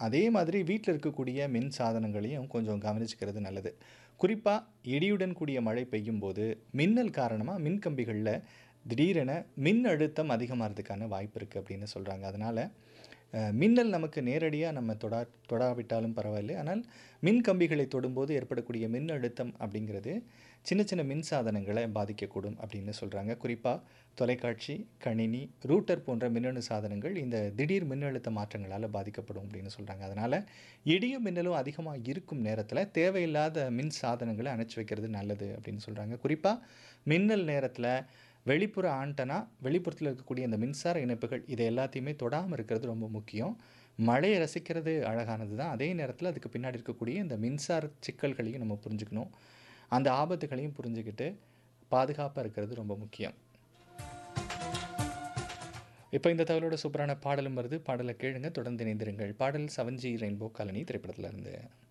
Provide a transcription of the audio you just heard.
அதே மாதிரி வீட்ல இருக்கக்கூடிய மின் சாதனங்களையும் கொஞ்சம் கவனிச்சுக்கிறது நல்லது. குறிப்பா இடியுடன் கூடிய மழை பெய்யும்போது, மின்னல் காரணமா மின்கம்பிகள்ல திடீரென மின் அழுத்தம் அதிகமாறதுக்கான வாய்ப்பு இருக்கு அப்படின்னு சொல்றாங்க. அதனால மின்னல் நமக்கு நேரடியா நம்ம தொடாவிட்டாலும் பரவாயில்லை. ஆனால் மின் கம்பிகளை தொடும்போது ஏற்படக்கூடிய மின் அழுத்தம் அப்படிங்கிறது சின்ன சின்ன மின் சாதனங்களை பாதிக்கக்கூடும் அப்படின்னு சொல்றாங்க. குறிப்பா தொலைக்காட்சி, கணினி, ரூட்டர் போன்ற மின்னணு சாதனங்கள் இந்த திடீர் மின்னழுத்த மாற்றங்களால பாதிக்கப்படும் அப்படின்னு சொல்றாங்க. அதனால இடியும் மின்னலும் அதிகமா இருக்கும் நேரத்தில தேவையில்லாத மின் சாதனங்கள அணைச்சு வைக்கிறது நல்லது அப்படின்னு சொல்றாங்க. குறிப்பா மின்னல் நேரத்தில வெளிப்புற ஆண்டனா, வெளிப்புறத்தில இருக்கக்கூடிய இந்த மின்சார இணைப்புகள் இதை எல்லாத்தையுமே தொடாம இருக்கிறது ரொம்ப முக்கியம். மழைய ரசிக்கிறது அழகானது தான். அதே நேரத்தில அதுக்கு பின்னாடி இருக்கக்கூடிய இந்த மின்சார சிக்கல்களையும் நம்ம புரிஞ்சுக்கணும். அந்த ஆபத்துகளையும் புரிஞ்சுகிட்டு பாதுகாப்பா இருக்கிறது ரொம்ப முக்கியம். இப்ப இந்த தகவலோட சூப்பரான பாடலும் வருது. பாடல கேளுங்க. தொடர்ந்து இணைந்திருங்கள். பாடல் "7G ரெயின்போ காலனி" திரைப்படத்திலிருந்து.